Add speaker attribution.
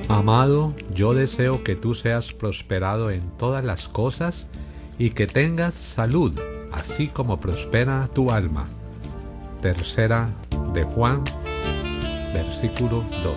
Speaker 1: Amado, yo deseo que tú seas prosperado en todas las cosas y que tengas salud, así como prospera tu alma. Tercera de Juan, versículo 2.